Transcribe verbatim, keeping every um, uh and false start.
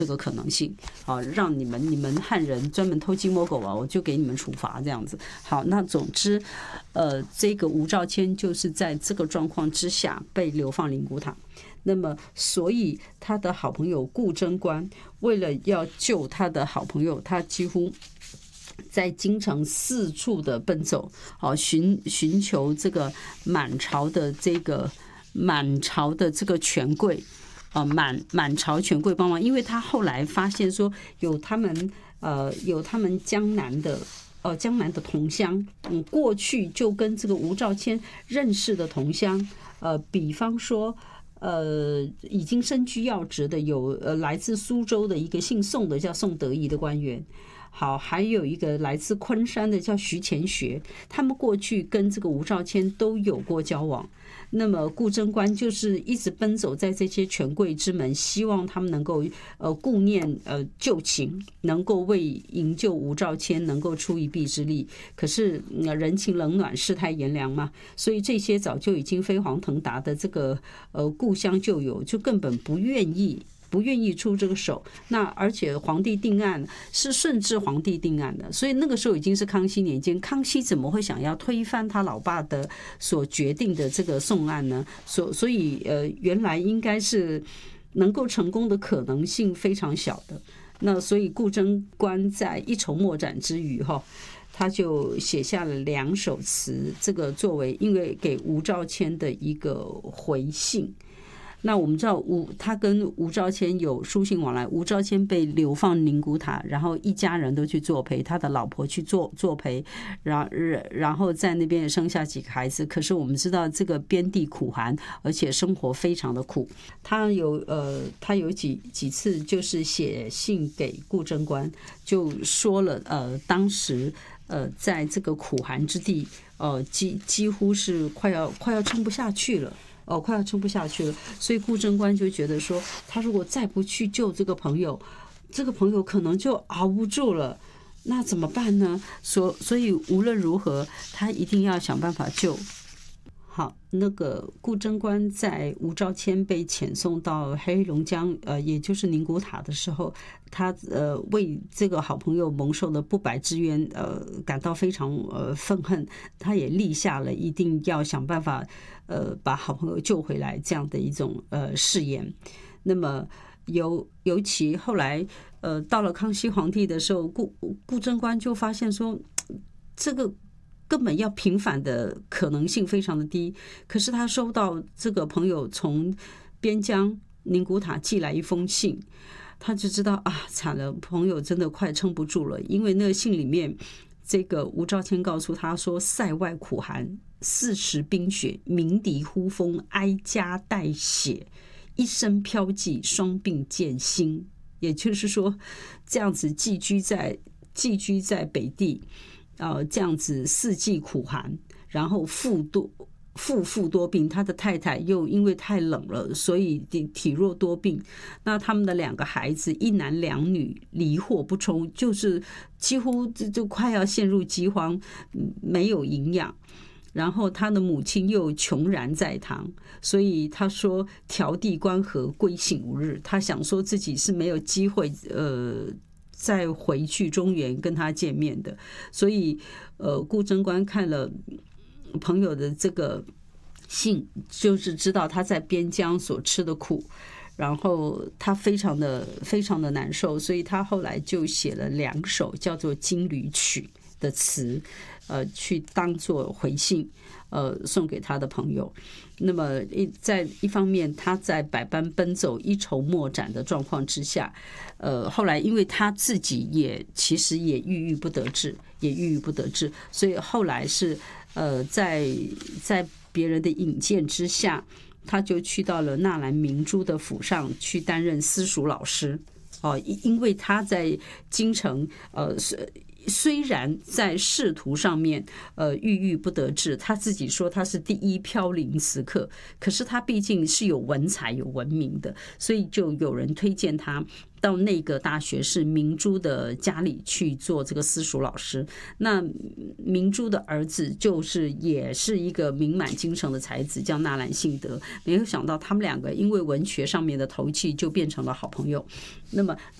这个可能性，好，让你们你们汉人专门偷鸡摸狗啊，我就给你们处罚这样子。好，那总之，呃，这个吴兆谦就是在这个状况之下被流放灵骨塔。那么，所以他的好朋友顾贞观为了要救他的好朋友，他几乎在京城四处的奔走，好寻寻求这个满朝的这个满朝的这个权贵。呃，满满朝权贵帮忙，因为他后来发现说有他们呃有他们江南的呃江南的同乡，嗯，过去就跟这个吴兆谦认识的同乡，呃，比方说呃已经身居要职的有呃来自苏州的一个姓宋的叫宋德仪的官员。好，还有一个来自昆山的叫徐乾学，他们过去跟这个吴兆谦都有过交往。那么顾贞观就是一直奔走在这些权贵之门，希望他们能够呃顾念呃旧情，能够为营救吴兆谦能够出一臂之力。可是、呃、人情冷暖，世态炎凉嘛，所以这些早就已经飞黄腾达的这个呃故乡旧友，就根本不愿意。不愿意出这个手，那而且皇帝定案是顺治皇帝定案的，所以那个时候已经是康熙年间，康熙怎么会想要推翻他老爸的所决定的这个送案呢？所所以呃，原来应该是能够成功的可能性非常小的。那所以顾贞观在一筹莫展之余哈，他就写下了两首词，这个作为因为给吴兆谦的一个回信。那我们知道吴他跟吴兆谦有书信往来，吴兆谦被流放宁古塔，然后一家人都去作陪，他的老婆去作作陪，然然后在那边也生下几个孩子。可是我们知道这个边地苦寒，而且生活非常的苦。他有呃他有几几次就是写信给顾贞观，就说了呃当时呃在这个苦寒之地，呃几几乎是快要快要撑不下去了。哦，快要撑不下去了，所以顾贞观就觉得说，他如果再不去救这个朋友，这个朋友可能就熬不住了，那怎么办呢？所所以无论如何，他一定要想办法救。好，那个顾贞观在吴兆谦被遣送到黑龙江，呃，也就是宁古塔的时候，他呃为这个好朋友蒙受的不白之冤，呃，感到非常呃愤恨。他也立下了一定要想办法，呃，把好朋友救回来这样的一种呃誓言。那么尤尤其后来，呃，到了康熙皇帝的时候，顾顾贞观就发现说，这个。根本要平反的可能性非常的低，可是他收到这个朋友从边疆宁古塔寄来一封信，他就知道啊，惨了，朋友真的快撑不住了。因为那个信里面，这个吴兆谦告诉他说，塞外苦寒，四时冰雪，鸣笛呼风，哀家带血，一身飘寂，双鬓见星。也就是说，这样子寄居在寄居在北地。呃，这样子四季苦寒，然后腹多腹腹多病，他的太太又因为太冷了，所以体弱多病。那他们的两个孩子，一男两女，离祸不充，就是几乎就快要陷入饥荒，没有营养。然后他的母亲又穷然在堂，所以他说迢递关河，归省无日。他想说自己是没有机会，呃。再回去中原跟他见面的，所以呃，顾贞观看了朋友的这个信，就是知道他在边疆所吃的苦，然后他非常的非常的难受，所以他后来就写了两首叫做《金缕曲》的词，呃，去当作回信，呃，送给他的朋友。那么在一方面，他在百般奔走、一筹莫展的状况之下，呃，后来因为他自己也其实也郁郁不得志，也郁郁不得志，所以后来是呃，在在别人的引荐之下，他就去到了纳兰明珠的府上去担任私塾老师。哦，因为他在京城，呃， 虽然在仕途上面，呃，郁郁不得志，他自己说他是第一飘零时刻，可是他毕竟是有文采、有文明的，所以就有人推荐他到内阁大学士明珠的家里去做这个私塾老师。那明珠的儿子就是也是一个名满京城的才子，叫纳兰性德。没有想到他们两个因为文学上面的投契，就变成了好朋友。那么